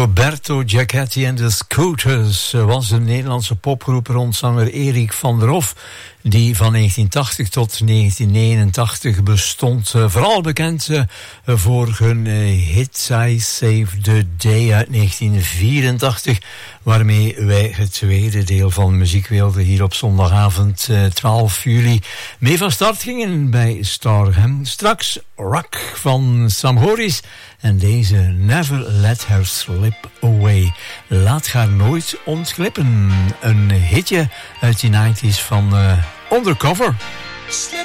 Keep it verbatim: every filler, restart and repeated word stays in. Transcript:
Roberto Giachetti en de Scooters was een Nederlandse popgroep rond zanger Erik van der Hof, die van negentien tachtig tot negentien negenentachtig bestond. Uh, vooral bekend uh, voor hun uh, hit I Save the Day uit negentien vierentachtig, waarmee wij het tweede deel van Muziekwereld hier op zondagavond uh, twaalf juli mee van start gingen bij Starham. Straks Rock van Sam Horis en deze Never Let Her Slip Away. Laat haar nooit ontglippen. Een hitje uit de negentig van uh, Undercover. Slip